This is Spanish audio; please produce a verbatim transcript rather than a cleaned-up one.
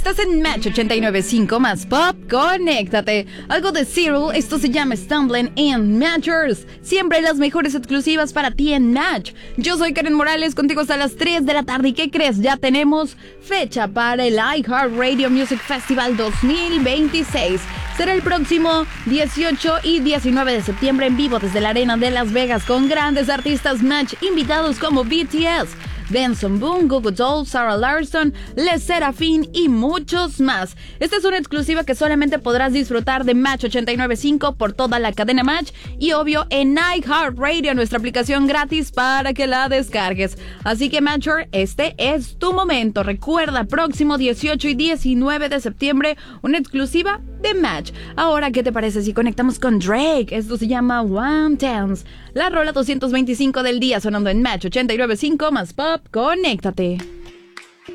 Estás en Match ochenta y nueve punto cinco más Pop, conéctate. Algo de Cyril, esto se llama Stumbling in Matchers. Siempre las mejores exclusivas para ti en Match. Yo soy Karen Morales, contigo hasta las tres de la tarde. ¿Y qué crees? Ya tenemos fecha para el iHeartRadio Music Festival dos mil veintiséis. Será el próximo dieciocho y diecinueve de septiembre en vivo desde la Arena de Las Vegas con grandes artistas Match invitados como B T S, Benson Boone, Goo Goo Dolls, Sarah Larson, Les Serafin y muchos más. Esta es una exclusiva que solamente podrás disfrutar de Match ochenta y nueve punto cinco por toda la cadena Match y obvio en iHeartRadio, nuestra aplicación gratis para que la descargues. Así que Matcher, este es tu momento. Recuerda, próximo dieciocho y diecinueve de septiembre, una exclusiva de Match. Ahora, ¿qué te parece si conectamos con Drake? Esto se llama One Dance. La rola doscientos veinticinco del día sonando en Match ochenta y nueve punto cinco más Pop. Conéctate.